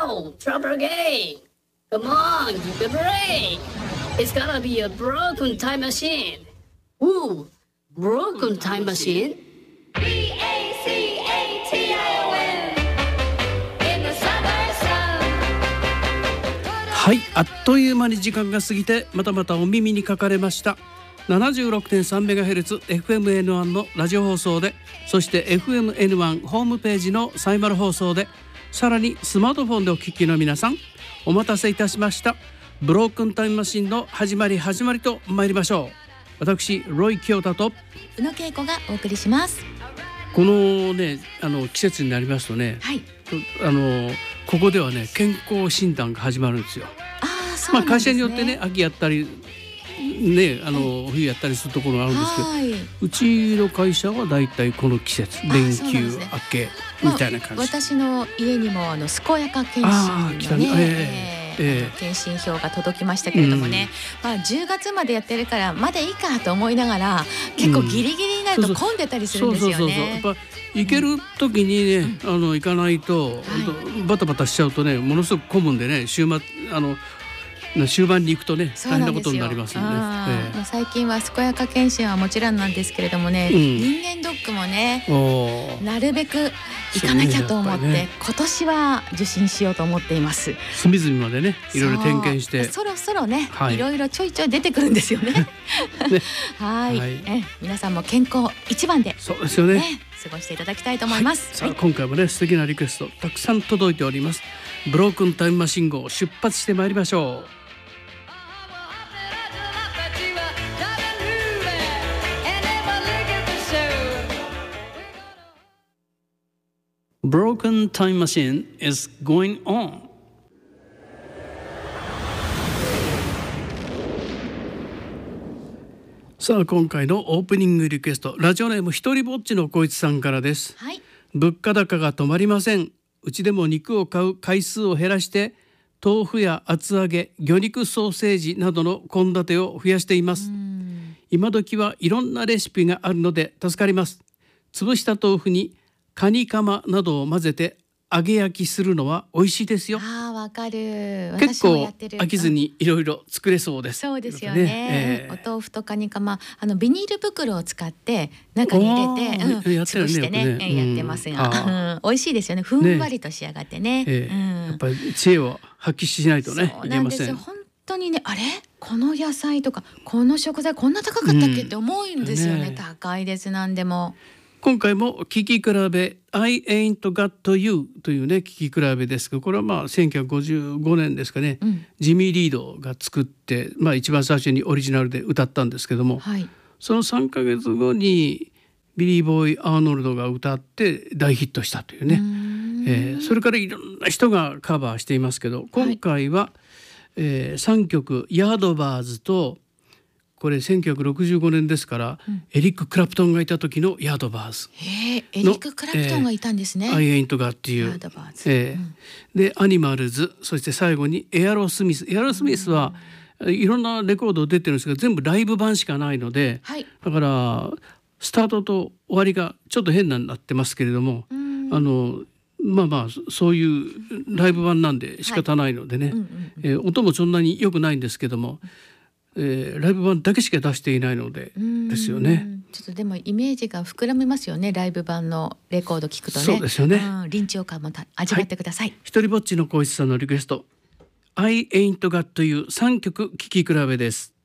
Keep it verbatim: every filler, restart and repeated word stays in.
Yo, trouble game. Come on, give a break. It's gotta be a broken time machine. Ooh, broken time machine? B A C A T I O N in the summer sun. はい、あっという間に時間が過ぎてまたまたお耳にかかれました。 ななじゅうろくてんさんメガヘルツ エフエムエヌワン のラジオ放送で、そして エフエムエヌワン ホームページのサイマル放送で、さらにスマートフォンでお聞きの皆さん、お待たせいたしました。ブロークンタイムマシンの始まり始まりと参りましょう。私ロイ清田と宇野恵子がお送りします。 このね、あの季節になりますとね、 はい、 あのここではね、健康診断が始まるんですよ。 あー、そうなんですね。 まあ、会社によってね、秋やったりね、あの、はい、冬やったりするところがあるんですけど、はい、うちの会社はだいたいこの季節、連休明けみたいな感じ、 まあ、私の家にもあの健やか検診のね、えーえー、検診票が届きましたけれどもね、うん、まあ、じゅうがつまでやってるからまだいいかと思いながら、結構ギリギリになると混んでたりするんですよね。 行ける時にね、うん、あの行かないと、はい、バタバタしちゃうとね、ものすごく混むんでね、週末あの終盤に行くとね、大変なことになりますよね。 えー、最近は健やか検診はもちろんなんですけれどもね、うん、人間ドックもね、なるべく行かなきゃと思って、ね、今年は受診しようと思っています。 隅々までね、いろいろ点検して、 そろそろね、はい、いろいろちょいちょい出てくるんですよね。ねはい、はい、え皆さんも健康一番で、 そうですよね、 ね、過ごしていただきたいと思います。 はい、さあ今回もね、素敵なリクエストたくさん届いております。ブロークンタイムマシン号出発してまいりましょう。Broken Time Machine is going on. さあ今回のオープニングリクエスト、ラジオネームひとりぼっちのこいつさんからです。 はい、 物価高が止まりません。うちでも肉を買う回数を減らして、豆腐や厚揚げ、魚肉ソーセージなどの献立を増やしています。今時はいろんなレシピがあるので助かります。潰した豆腐にカニカマなどを混ぜて揚げ焼きするのは美味しいですよ。 あー、わかる。 結構飽きずにいろいろ作れそうです。 そうですよね、えー、お豆腐とカニカマ、あのビニール袋を使って中に入れて、うん、潰してね、ね、やってますが、うん、美味しいですよね。ふんわりと仕上がってね、ね、 えーうん、やっぱり知恵を発揮しないとね、 そうなんですよ。本当にね、あれこの野菜とかこの食材こんな高かったっけって思うんですよね、うん、ね、高いです。なんでも今回も聞き比べ I ain't got you というね、聞き比べですが、これはまあせんきゅうひゃくごじゅうごねんですかね、うん、ジミー・リードが作って、まあ、一番最初にオリジナルで歌ったんですけども、はい、そのさんかげつごにビリー・ボーイ・アーノルドが歌って大ヒットしたというね、うえー、それからいろんな人がカバーしていますけど、今回は、はい、えー、さんきょくヤードバーズと、これせんきゅうひゃくろくじゅうごねんですから、うん、エリック・クラプトンがいた時のヤードバーズ。 へー、エリック・クラプトンがいたんですね。 アイエイントガっていう、ヤードバーズ、えーうん、でアニマルズ、そして最後にエアロスミス。エアロスミスは、うん、いろんなレコード出てるんですが、全部ライブ版しかないので、はい、だからスタートと終わりがちょっと変になってますけれども、うん、あのまあまあそういうライブ版なんで仕方ないのでね、はい、うんうんうん、えー、音もそんなに良くないんですけども、えー、ライブ版だけしか出していないのでですよね。 ちょっとでもイメージが膨らみますよね、ライブ版のレコード聞くとね。 そうですよね、 うん、臨場感も味わってください。 ひとりぼっちのこいつさんのリクエスト I ain't got you さんきょく聞き比べです。